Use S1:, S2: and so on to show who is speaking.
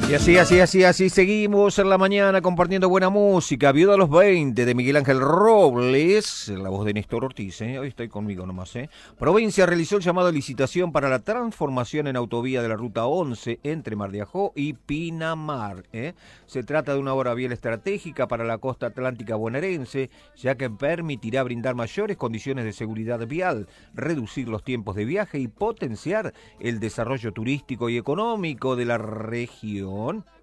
S1: Y así seguimos en la mañana compartiendo buena música. Viuda a los 20 de Miguel Ángel Robles, la voz de Néstor Ortiz, hoy estoy conmigo nomás. Provincia realizó el llamado de licitación para la transformación en autovía de la Ruta 11 entre Mar de Ajó y Pinamar. Se trata de una obra vial estratégica para la costa atlántica bonaerense, ya que permitirá brindar mayores condiciones de seguridad vial, reducir los tiempos de viaje y potenciar el desarrollo turístico y económico de la región.